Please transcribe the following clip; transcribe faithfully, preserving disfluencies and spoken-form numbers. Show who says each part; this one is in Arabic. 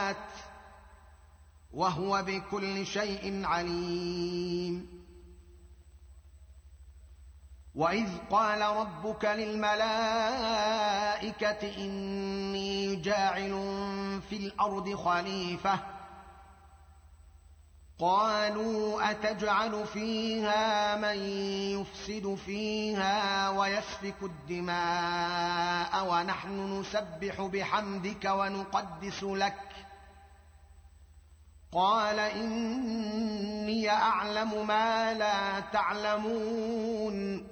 Speaker 1: وهو بكل شيء عليم. وإذ قال ربك للملائكة إني جاعل في الأرض خليفة قالوا أتجعل فيها من يفسد فيها ويسفك الدماء ونحن نسبح بحمدك ونقدس لك قال إني أعلم ما لا تعلمون